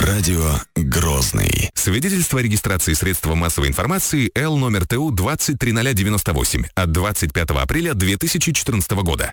Радио Грозный. Свидетельство о регистрации средства массовой информации Л номер ТУ 203098 от 25 апреля 2014 года.